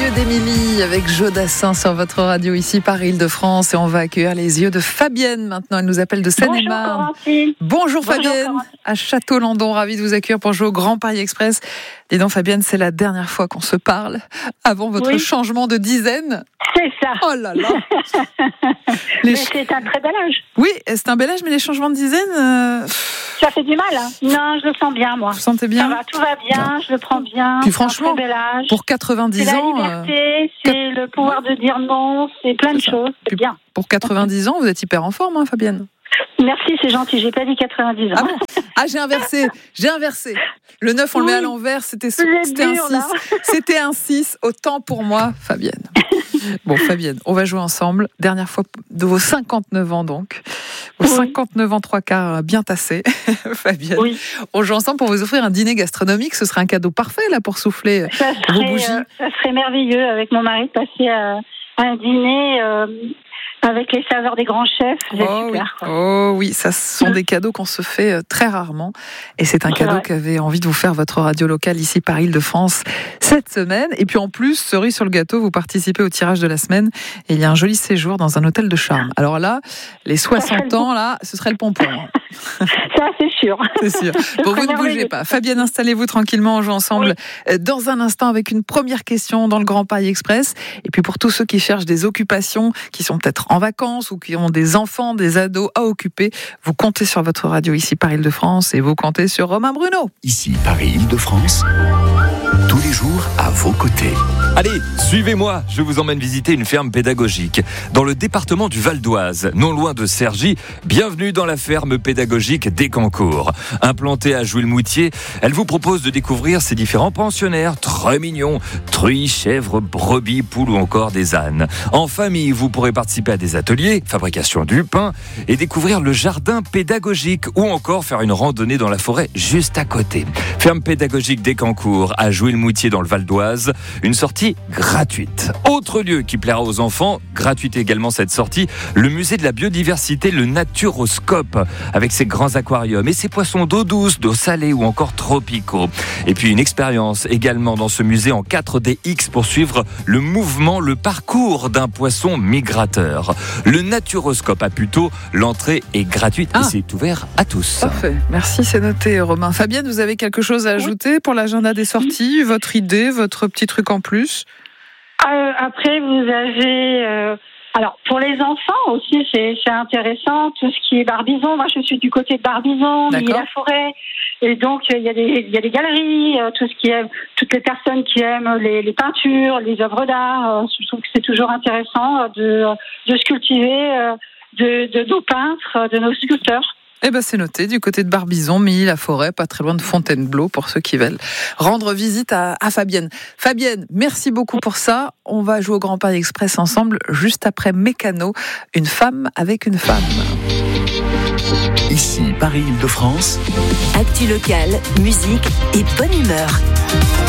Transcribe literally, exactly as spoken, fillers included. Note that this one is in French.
yeux d'Émilie avec Jodassin sur votre radio ici par Île-de-France et on va accueillir les yeux de Fabienne maintenant. Elle nous appelle de Seine-et-Marne. Bonjour, Bonjour Fabienne, Bonjour, à Château-Landon, ravie de vous accueillir pour jouer au Grand Paris Express. Dis donc Fabienne, c'est la dernière fois qu'on se parle avant votre oui. changement de dizaine. C'est ça. Oh là là. Les... Mais c'est un très bel âge. Oui, c'est un bel âge, mais les changements de dizaine... Euh... Ça fait du mal, hein. Non, je le sens bien, moi. Vous sentez bien? Ça va, tout va bien, je le prends bien. Puis franchement, c'est un très bel âge. Pour quatre-vingt-dix c'est ans... C'est la liberté, euh... c'est le pouvoir de dire non, c'est plein de c'est choses, c'est Puis bien. Pour quatre-vingt-dix ans, vous êtes hyper en forme, hein, Fabienne? Merci, c'est gentil, j'ai pas dit quatre-vingt-dix ans. Ah, bon ah j'ai inversé, j'ai inversé. Le neuf, on oui. le met à l'envers, c'était, c'était un six. C'était un six, autant pour moi, Fabienne. Bon, Fabienne, on va jouer ensemble. Dernière fois de vos cinquante-neuf ans, donc. Vos oui. cinquante-neuf ans, trois quarts bien tassés, Fabienne. Oui. On joue ensemble pour vous offrir un dîner gastronomique. Ce serait un cadeau parfait, là, pour souffler ça vos serait, bougies. Euh, ça serait merveilleux, avec mon mari, de passer à, à un dîner... Euh, avec les saveurs des grands chefs, c'est oh super. Oui. Oh oui, ça ce sont des cadeaux qu'on se fait très rarement. Et c'est un c'est cadeau vrai. qu'avait envie de vous faire votre radio locale ici par Île-de-France cette semaine. Et puis en plus, cerise sur le gâteau, vous participez au tirage de la semaine. Et il y a un joli séjour dans un hôtel de charme. Alors là, les soixante ans, là, ce serait le pompon. Ça, c'est sûr. C'est sûr. Bon, vous ne bougez pas. Fabienne, installez-vous tranquillement. On joue ensemble oui. dans un instant avec une première question dans le Grand Paris Express. Et puis pour tous ceux qui cherchent des occupations, qui sont peut-être en vacances ou qui ont des enfants, des ados à occuper, vous comptez sur votre radio ici par Île-de-France et vous comptez sur Romain Bruno. Ici Paris Île-de-France, tous les jours à vos côtés. Allez, suivez-moi, je vous emmène visiter une ferme pédagogique dans le département du Val d'Oise, non loin de Cergy. Bienvenue dans la ferme pédagogique d'Écancourt. Implantée à Jouy-le-Moutier, elle vous propose de découvrir ses différents pensionnaires très mignons, truies, chèvres, brebis, poules ou encore des ânes. En famille, vous pourrez participer à des ateliers, fabrication du pain et découvrir le jardin pédagogique ou encore faire une randonnée dans la forêt juste à côté. Ferme pédagogique d'Écancourt à Jouy-le-Moutier dans le Val d'Oise, une sortie gratuite. Autre lieu qui plaira aux enfants, gratuite également cette sortie, le musée de la biodiversité, le Naturoscope, avec ses grands aquariums et ses poissons d'eau douce, d'eau salée ou encore tropicaux. Et puis une expérience également dans ce musée en quatre D X pour suivre le mouvement, le parcours d'un poisson migrateur. Le Naturoscope à Puteaux, l'entrée est gratuite ah. et c'est ouvert à tous. Parfait, merci, c'est noté Romain. Fabienne, vous avez quelque chose à ajouter pour l'agenda des sorties, votre idée, votre petit truc en plus? Euh, après, vous avez... Euh, alors, pour les enfants aussi, c'est, c'est intéressant, tout ce qui est Barbizon. Moi, je suis du côté de Barbizon, Milly-la-Forêt. Et donc, il y a des, il y a des galeries, euh, tout ce qui est, toutes les personnes qui aiment les, les peintures, les œuvres d'art. Euh, je trouve que c'est toujours intéressant de, de se cultiver euh, de, de nos peintres, de nos sculpteurs. Eh ben c'est noté, du côté de Barbizon, Milly-la-Forêt, pas très loin de Fontainebleau, pour ceux qui veulent rendre visite à, à Fabienne. Fabienne, merci beaucoup pour ça. On va jouer au Grand Paris Express ensemble, juste après Mécano, une femme avec une femme. Ici, Paris Île-de-France. Actu locale, musique et bonne humeur.